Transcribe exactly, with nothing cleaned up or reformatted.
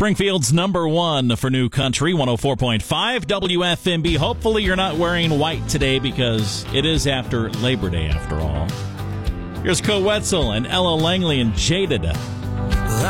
Springfield's number one for New Country, one oh four point five W F M B. Hopefully you're not wearing white today because it is after Labor Day after all. Here's Co Wetzel and Ella Langley and Jaded.